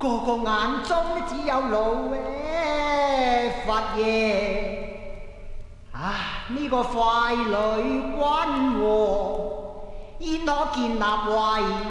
個個眼中只有老佛爺。呢個傀儡君王，焉可建立為